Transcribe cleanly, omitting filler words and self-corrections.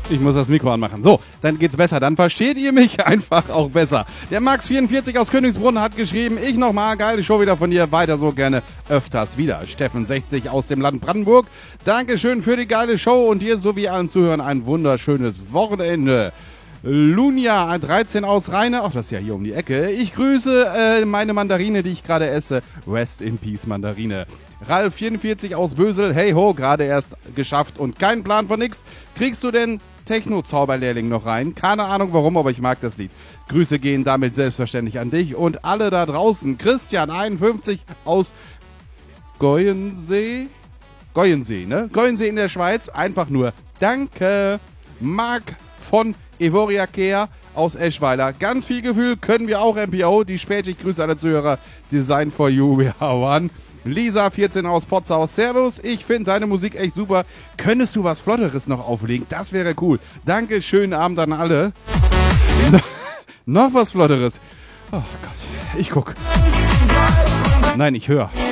Ich muss das Mikro anmachen. So, dann geht's besser. Dann versteht ihr mich einfach auch besser. Der Max44 aus Königsbrunn hat geschrieben, ich nochmal, geile Show wieder von dir. Weiter so, gerne öfters wieder. Steffen60 aus dem Land Brandenburg. Dankeschön für die geile Show und dir sowie allen Zuhörern ein wunderschönes Wochenende. Lunia 13 aus Rheine, ach, das ist ja hier um die Ecke. Ich grüße meine Mandarine, die ich gerade esse. Rest in Peace Mandarine. Ralf 44 aus Bösel, hey ho, gerade erst geschafft und kein Plan von nix. Kriegst du denn Techno-Zauberlehrling noch rein? Keine Ahnung warum, aber ich mag das Lied. Grüße gehen damit selbstverständlich an dich und alle da draußen. Christian 51 aus Goyensee, ne? Goyensee in der Schweiz, einfach nur danke. Marc von Evoria Care aus Eschweiler. Ganz viel Gefühl können wir auch, MPO. Die Spätschicht, Grüße alle Zuhörer. Design for you, we are one. Lisa 14 aus Potsdam. Servus, ich finde deine Musik echt super. Könntest du was Flotteres noch auflegen? Das wäre cool. Danke, schönen Abend an alle. Noch was Flotteres. Oh Gott, ich guck. Nein, ich höre.